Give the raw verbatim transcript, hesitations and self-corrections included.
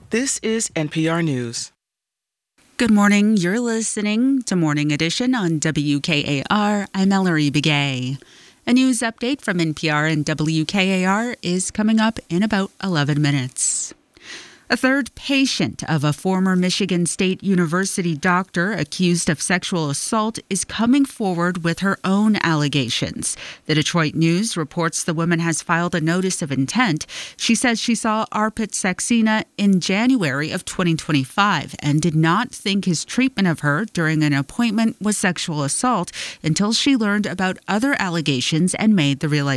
This is N P R News. Good morning. You're listening to Morning Edition on W K A R. I'm Ellery Begay. A news update from N P R and W K A R is coming up in about eleven minutes. A third patient of a former Michigan State University doctor accused of sexual assault is coming forward with her own allegations. The Detroit News reports the woman has filed a notice of intent. She says she saw Arpit Saxena in January of twenty twenty-five and did not think his treatment of her during an appointment was sexual assault until she learned about other allegations and made the realization.